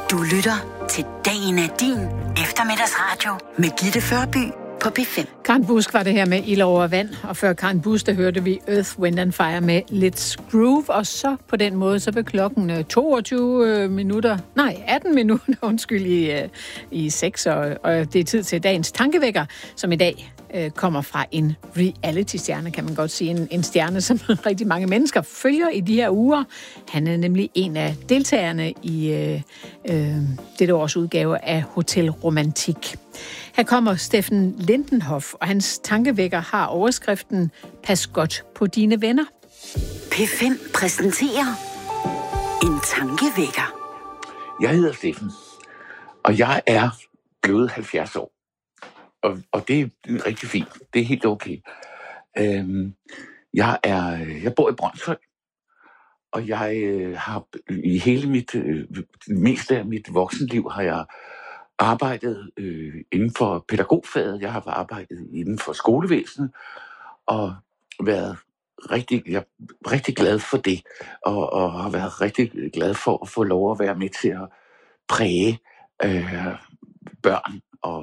Du lytter til Dagen er din eftermiddagsradio med Gitte Førby på P5. Karen Busk var det her med Ild over vand, og før Karen Busk, der hørte vi Earth, Wind and Fire med Let's Groove, og så på den måde, så blev klokken 18 minutter, i 6, og det er tid til dagens tankevækker, som i dag kommer fra en reality-stjerne, kan man godt sige. En stjerne, som rigtig mange mennesker følger i de her uger. Han er nemlig en af deltagerne i dette års udgave af Hotel Romantik. Her kommer Steffen Lindenhoff, og hans tankevækker har overskriften Pas godt på dine venner. P5 præsenterer en tankevækker. Jeg hedder Steffen, og jeg er blevet 70 år. Og det er rigtig fint. Det er helt okay. Jeg bor i Brønshøj, og jeg har i hele meste af mit voksenliv har jeg arbejdet inden for pædagogfaget. Jeg har arbejdet inden for skolevæsenet og været jeg er rigtig glad for det, og har været rigtig glad for at få lov at være med til at præge børn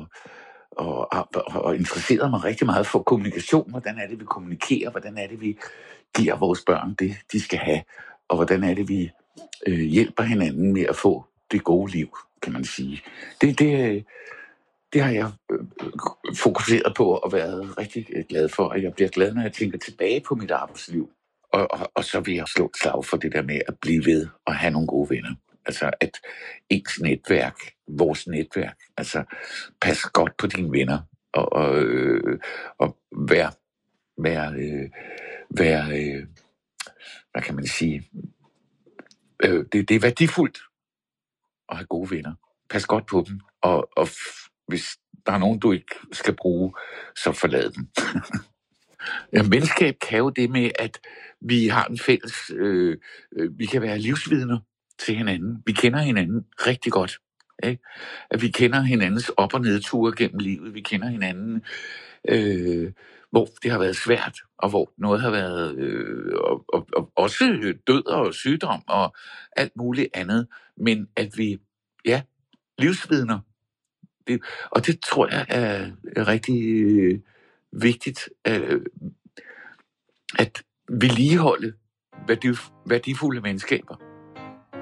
og interesseret mig rigtig meget for kommunikation. Hvordan er det, vi kommunikerer? Hvordan er det, vi giver vores børn det, de skal have? Og hvordan er det, vi hjælper hinanden med at få det gode liv, kan man sige. Det har jeg fokuseret på og været rigtig glad for, og jeg bliver glad, når jeg tænker tilbage på mit arbejdsliv. Og så vil jeg slå et slag for det der med at blive ved og have nogle gode venner. Altså at ens netværk, vores netværk, altså pas godt på dine venner og vær hvad kan man sige, det er værdifuldt at have gode venner. Pas godt på dem, og hvis der er nogen, du ikke skal bruge, så forlad dem. Ja, venskab kan jo det med, at vi har en fælles, vi kan være livsvidner til hinanden. Vi kender hinanden rigtig godt. Ikke? At vi kender hinandens op- og nedture gennem livet. Vi kender hinanden, hvor det har været svært, og hvor noget har været og også død og sygdom og alt muligt andet. Men at vi, livsvidner. Og det tror jeg er rigtig vigtigt at vedligeholde værdifulde venskaber.